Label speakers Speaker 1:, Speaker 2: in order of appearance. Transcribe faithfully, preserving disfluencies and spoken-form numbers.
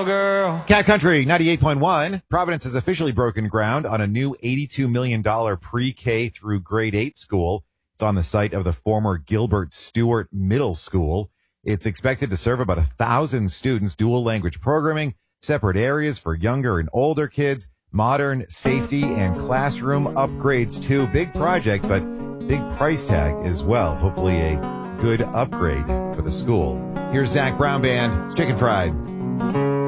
Speaker 1: girl.
Speaker 2: Cat Country ninety-eight point one. Providence has officially broken ground on a new eighty-two million dollars pre-K through grade eight school. It's on the site of the former Gilbert Stewart Middle School. It's expected to serve about a thousand students, dual language programming, separate areas for younger and older kids, modern safety and classroom upgrades too. Big project, but big price tag as well. Hopefully a good upgrade for the school. Here's Zach Brown Band. It's Chicken Fried.